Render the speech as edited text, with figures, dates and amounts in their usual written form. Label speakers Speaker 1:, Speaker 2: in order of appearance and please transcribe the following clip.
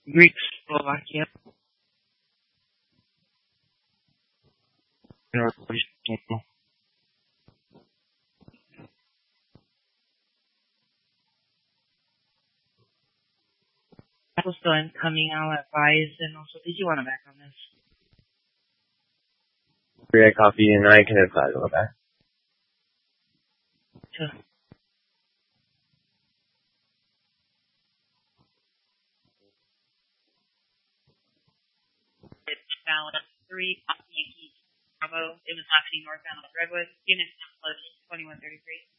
Speaker 1: Greek Slovakia. Apple still incoming, I'll advise, and also, did you want to back on this?
Speaker 2: I copy and I can advise on that.
Speaker 1: Sure. It's balance 3, Yankee, Bravo. It was happening northbound of Redwood. Unit 2133.